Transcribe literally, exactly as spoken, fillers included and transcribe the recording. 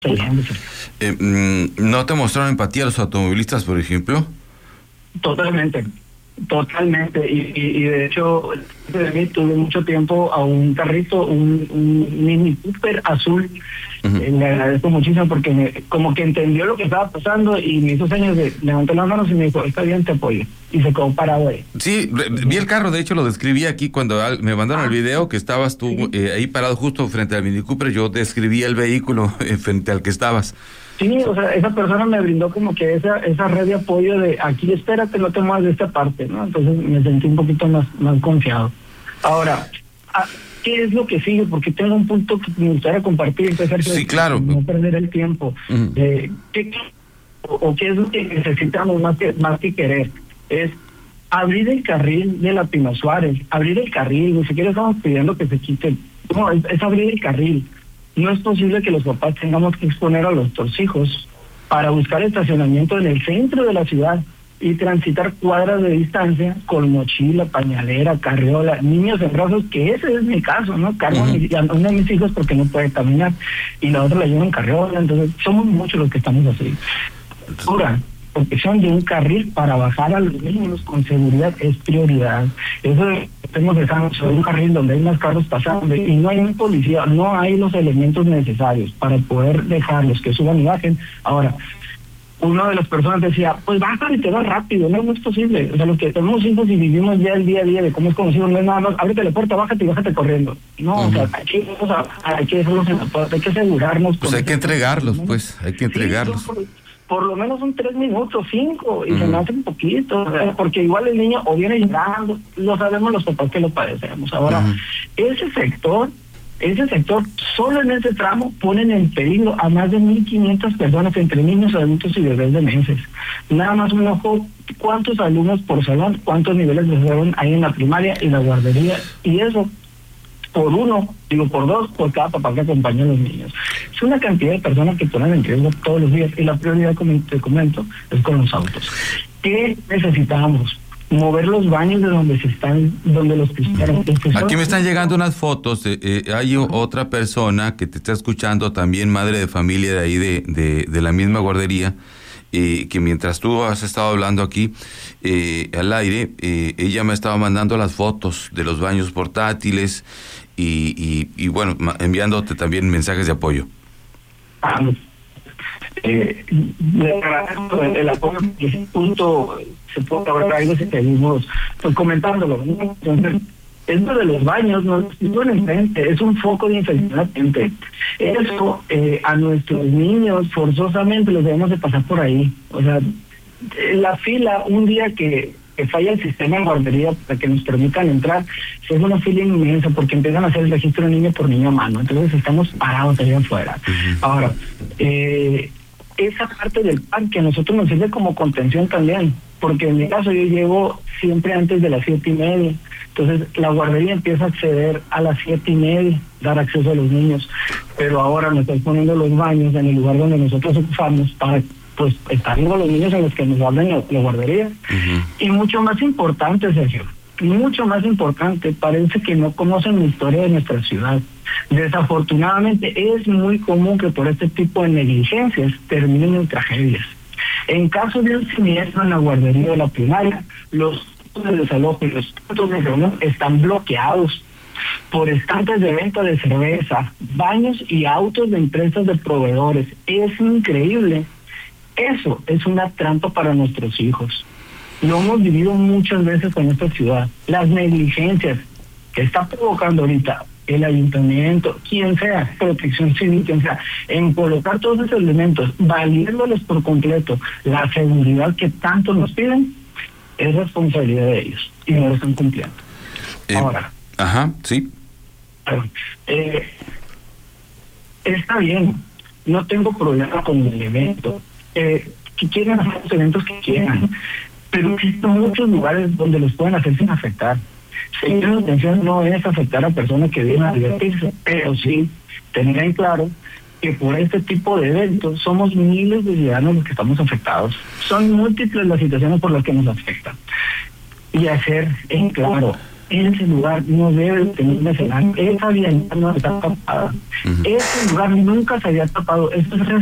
Eh, ¿No te mostraron empatía a los automovilistas, por ejemplo? Totalmente, totalmente. Y, y, y de hecho, de mí tuve mucho tiempo a un carrito, un, un Mini Cooper azul. Uh-huh. Eh, le agradezco muchísimo porque me, como que entendió lo que estaba pasando y me hizo señas de levantó las manos y me dijo, está bien, te apoyo. Y se quedó parado ahí. Sí, vi el carro, de hecho lo describí aquí cuando me mandaron ah, el video, que estabas tú sí. eh, ahí parado justo frente al Mini Cooper. Yo describí el vehículo eh, frente al que estabas. Sí, o sea, esa persona me brindó como que esa esa red de apoyo de aquí espérate, no te muevas de esta parte, ¿no? Entonces me sentí un poquito más, más confiado. Ahora, ¿qué es lo que sigue? Porque tengo un punto que me gustaría compartir, Sergio, sí, claro. No perder el tiempo. Uh-huh. Eh, ¿qué, o, o qué es lo que necesitamos más que, más que querer? Es abrir el carril de la Pino Suárez, abrir el carril, ni siquiera estamos pidiendo que se quite, no, es, es abrir el carril. No es posible que los papás tengamos que exponer a nuestros hijos para buscar estacionamiento en el centro de la ciudad y transitar cuadras de distancia con mochila, pañalera, carriola, niños en brazos, que ese es mi caso, ¿no? Cargo uh-huh. a uno de mis hijos porque no puede caminar y la otra la llevo en carriola, entonces somos muchos los que estamos así. Ahora, protección de un carril para bajar a los niños con seguridad es prioridad. Eso estamos dejando sobre un carril donde hay más carros pasando y no hay un policía, no hay los elementos necesarios para poder dejarlos que suban y bajen. Ahora, una de las personas decía, pues baja y te va rápido, no, no es posible. O sea, los que tenemos hijos y vivimos ya el día a día de cómo es conocido, no es nada más, ábrete la puerta, bájate y bájate corriendo. No, uh-huh. o sea, hay que, o sea, hay que dejarlos en la puerta, hay que asegurarnos. Pues hay que entregarlos, ¿no? pues, hay que entregarlos. Sí, por lo menos son tres minutos, cinco, y uh-huh. se me hace un poquito, ¿verdad? Porque igual el niño o viene llorando, lo sabemos los papás que lo padecemos. Ahora, uh-huh. ese sector, ese sector, solo en ese tramo ponen en peligro a más de mil quinientas personas entre niños, adultos y bebés de meses. Nada más un ojo, cuántos alumnos por salón, cuántos niveles de salón hay en la primaria y la guardería, y eso por uno, digo por dos, por cada papá que acompaña a los niños. Es una cantidad de personas que ponen en riesgo todos los días y la prioridad, como te comento, es con los autos. ¿Qué necesitamos? Mover los baños de donde se están, donde los cristianos. Aquí me están llegando unas fotos, eh, eh, hay otra persona que te está escuchando, también madre de familia de ahí de, de, de la misma guardería, Eh, que mientras tú has estado hablando aquí eh, al aire, eh, ella me estaba mandando las fotos de los baños portátiles y, y, y bueno, enviándote también mensajes de apoyo. Ah, eh, le agradezco el, el apoyo, que ese punto se puede hablar algo si seguimos pues, comentándolo, ¿no? Entonces, esto de los baños no es un frente, es un foco de infección latente. Eso eh, a nuestros niños forzosamente los debemos de pasar por ahí. O sea, la fila, un día que, que falla el sistema de guardería para que nos permitan entrar, es una fila inmensa porque empiezan a hacer el registro de niño por niño a mano. Entonces estamos parados allá afuera. Uh-huh. Ahora, eh, esa parte del parque a nosotros nos sirve como contención también, porque en mi caso yo llego siempre antes de las siete y media. Entonces la guardería empieza a acceder a las siete y media, dar acceso a los niños, pero ahora me estoy poniendo los baños en el lugar donde nosotros ocupamos para pues estar viendo los niños en los que nos hablan la, la guardería. Uh-huh. Y mucho más importante, Sergio, mucho más importante, parece que no conocen la historia de nuestra ciudad. Desafortunadamente es muy común que por este tipo de negligencias terminen en tragedias. En caso de un siniestro en la guardería de la primaria, los de desalojo y los puntos de reunión están bloqueados por estantes de venta de cerveza, baños y autos de empresas de proveedores. Es increíble. Eso es una trampa para nuestros hijos. Lo hemos vivido muchas veces con esta ciudad. Las negligencias que está provocando ahorita el ayuntamiento, quien sea, protección civil, quien sea, en colocar todos esos elementos, valiéndoles por completo la seguridad que tanto nos piden, es responsabilidad de ellos y no lo están cumpliendo. Eh, Ahora. Ajá, sí. Eh, está bien, no tengo problema con el evento. Eh, que quieran hacer los eventos que quieran, pero existen muchos lugares donde los pueden hacer sin afectar. Seguir la atención no es afectar a personas que vienen a divertirse, pero sí tener en claro que por este tipo de eventos somos miles de ciudadanos los que estamos afectados. Son múltiples las situaciones por las que nos afectan. Y hacer en claro, ese lugar no debe tener un escenario, esa vialidad no está tapada, uh-huh. ese lugar nunca se había tapado, esto es